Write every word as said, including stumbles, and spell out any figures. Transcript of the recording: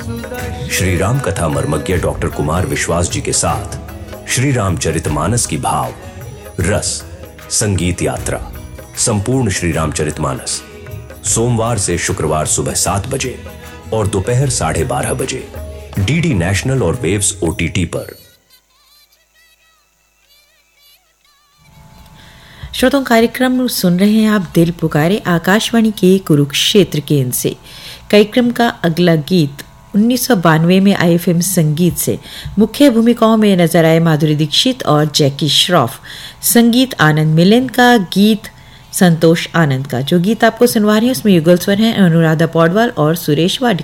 श्री राम कथा मर्मज्ञ डॉक्टर कुमार विश्वास जी के साथ श्री रामचरितमानस की भाव रस संगीत यात्रा संपूर्ण श्री रामचरितमानस सोमवार से शुक्रवार सुबह सात बजे और दोपहर साढ़े बारह बजे डीडी नेशनल और वेव्स ओटीटी पर। श्रोताओं, कार्यक्रम सुन रहे हैं आप दिल पुकारे आकाशवाणी के कुरुक्षेत्र केंद्र से। कार्यक्रम का अगला गीत उन्नीस सौ बानवे में आई फिल्म संगीत से मुख्य भूमिकाओं में नजर आए माधुरी दीक्षित और जैकी श्रॉफ। संगीत आनंद मिलन का, गीत संतोष आनंद का। जो गीत आपको सुनवा रही है उसमें युगल स्वर हैं अनुराधा पौडवाल और सुरेश वाडकर।